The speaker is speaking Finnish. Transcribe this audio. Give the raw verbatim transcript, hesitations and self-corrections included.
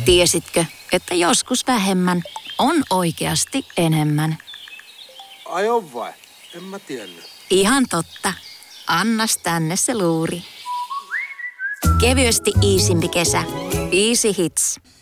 Tiesitkö, että joskus vähemmän on oikeasti enemmän? Ai on vai? En mä tiennyt. Ihan totta. Annas tänne se luuri. Kevyesti iisimpi kesä. Easy Hits.